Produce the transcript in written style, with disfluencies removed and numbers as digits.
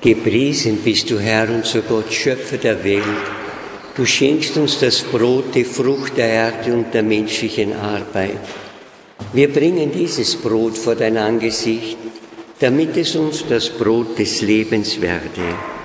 Gepriesen bist du, Herr, unser Gott, Schöpfer der Welt. Du schenkst uns das Brot, die Frucht der Erde und der menschlichen Arbeit. Wir bringen dieses Brot vor dein Angesicht, damit es uns das Brot des Lebens werde.